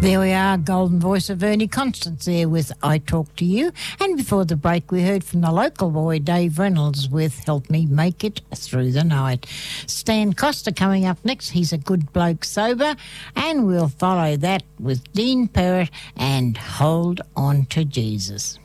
There we are, golden voice of Ernie Constance there with I Talk to You. And before the break, we heard from the local boy, Dave Reynolds, with Help Me Make It Through the Night. Stan Costa coming up next. He's a good bloke sober. And we'll follow that with Dean Perrott and Hold On to Jesus.